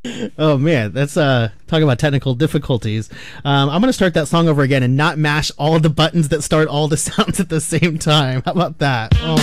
Oh man, that's talking about technical difficulties. I'm gonna start that song over again and not mash all the buttons that start all the sounds at the same time. How about that? Oh